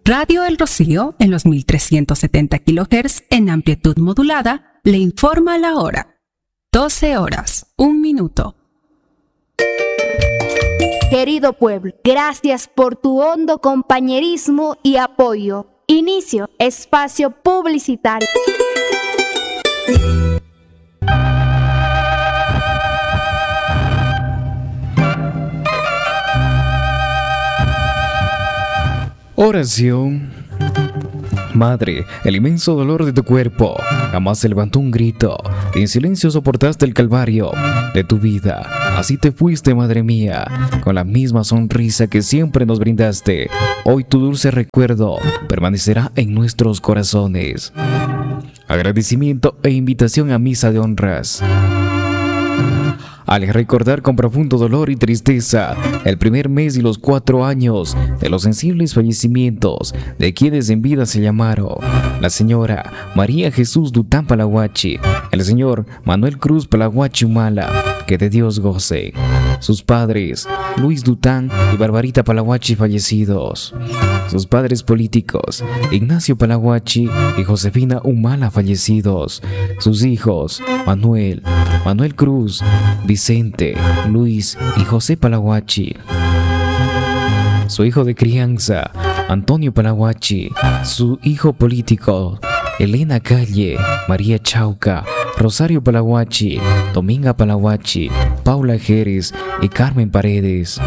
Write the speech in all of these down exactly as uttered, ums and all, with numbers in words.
Radio El Rocío, en los mil trescientos setenta kilohertz en amplitud modulada, le informa la hora. doce horas, un minuto. Querido pueblo, gracias por tu hondo compañerismo y apoyo. Inicio espacio publicitario. Oración. Madre, el inmenso dolor de tu cuerpo jamás se levantó un grito. En silencio soportaste el calvario de tu vida. Así te fuiste, madre mía, con la misma sonrisa que siempre nos brindaste. Hoy tu dulce recuerdo permanecerá en nuestros corazones. Agradecimiento e invitación a misa de honras. Al recordar con profundo dolor y tristeza el primer mes y los cuatro años de los sensibles fallecimientos de quienes en vida se llamaron la señora María Jesús Dután Palahuachi, el señor Manuel Cruz Palahuachi Humala, que de Dios goce, sus padres Luis Dután y Barbarita Palahuachi fallecidos, sus padres políticos Ignacio Palahuachi y Josefina Humala fallecidos, sus hijos Manuel, Manuel Cruz, Vicente, Luis y José Palahuachi, su hijo de crianza Antonio Palahuachi, su hijo político Elena Calle, María Chauca, Rosario Palahuachi, Dominga Palahuachi, Paula Jerez y Carmen Paredes.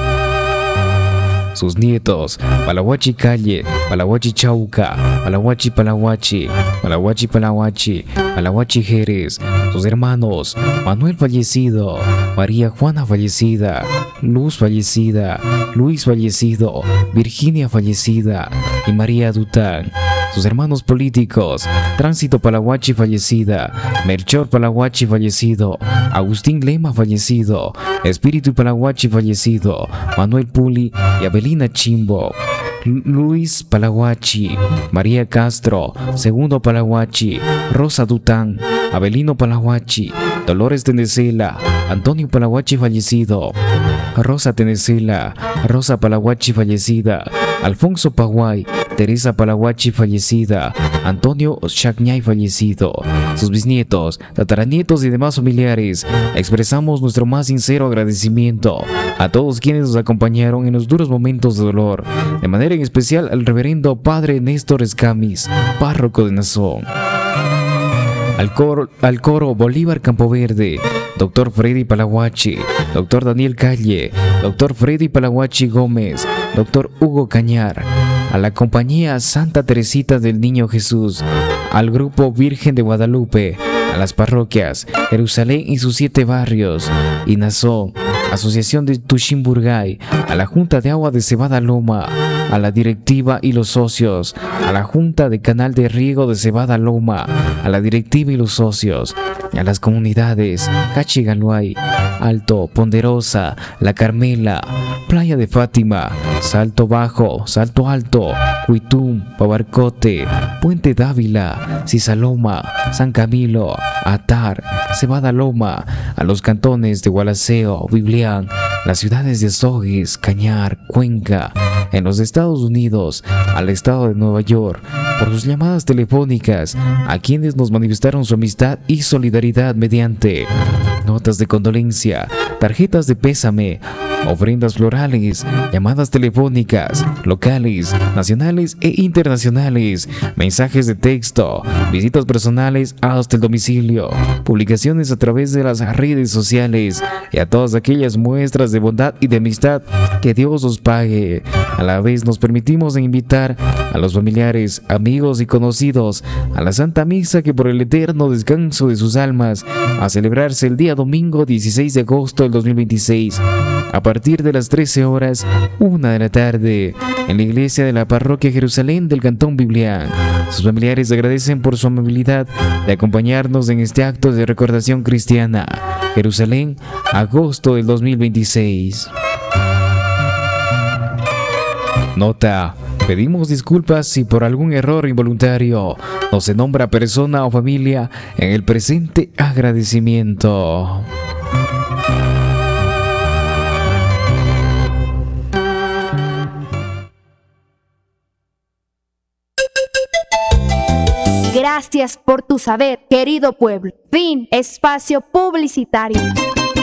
Sus nietos, Palahuachi Calle, Palahuachi Chauca, Palahuachi Palahuachi, Palahuachi Palahuachi, Palahuachi Jerez. Sus hermanos, Manuel fallecido, María Juana fallecida, Luz fallecida, Luis fallecido, Virginia fallecida y María Dután. Sus hermanos políticos, Tránsito Palahuachi fallecida, Melchor Palahuachi fallecido, Agustín Lema fallecido, Espíritu Palahuachi fallecido, Manuel Puli y Abelina Chimbo, Luis Palahuachi, María Castro, Segundo Palahuachi, Rosa Dután, Abelino Palahuachi, Dolores Tenecela, Antonio Palahuachi fallecido, Rosa Tenecela, Rosa Palahuachi fallecida, Alfonso Paguay, Teresa Palahuachi fallecida, Antonio Chacñay fallecido, sus bisnietos, tataranietos y demás familiares. Expresamos nuestro más sincero agradecimiento a todos quienes nos acompañaron en los duros momentos de dolor, de manera en especial al reverendo Padre Néstor Escamis, párroco de Nazón. Al coro, al coro Bolívar Campoverde, doctor Freddy Palahuachi, doctor Daniel Calle, doctor Freddy Palahuachi Gómez, doctor Hugo Cañar, a la compañía Santa Teresita del Niño Jesús, al grupo Virgen de Guadalupe, a las parroquias Jerusalén y sus siete barrios, y Nazón, Asociación de Tushimburgay, a la Junta de Agua de Cebada Loma, a la directiva y los socios, a la Junta de Canal de Riego de Cebada Loma, a la directiva y los socios, a las comunidades Cachigaluay, Alto, Ponderosa, La Carmela, Playa de Fátima, Salto Bajo, Salto Alto, Huitum, Pabarcote, Puente Dávila, Cisaloma, San Camilo, Atar, Cebada Loma, a los cantones de Gualaceo, Biblián, las ciudades de Azogues, Cañar, Cuenca, en los Estados Unidos, al estado de Nueva York, por sus llamadas telefónicas, a quienes nos manifestaron su amistad y solidaridad mediante notas de condolencia, tarjetas de pésame, ofrendas florales, llamadas telefónicas, locales, nacionales e internacionales, mensajes de texto, visitas personales hasta el domicilio, publicaciones a través de las redes sociales y a todas aquellas muestras de bondad y de amistad que Dios os pague. A la vez nos permitimos invitar a los familiares, amigos y conocidos a la Santa Misa que por el eterno descanso de sus almas a celebrarse el día domingo dieciséis de agosto del dos mil veintiséis a partir de las trece horas, una de la tarde, en la iglesia de la parroquia Jerusalén del Cantón Biblián. Sus familiares agradecen por su amabilidad de acompañarnos en este acto de recordación cristiana. Jerusalén, agosto del dos mil veintiséis. Nota: pedimos disculpas si por algún error involuntario no se nombra persona o familia en el presente agradecimiento. Gracias por tu saber, querido pueblo. Fin. Espacio publicitario.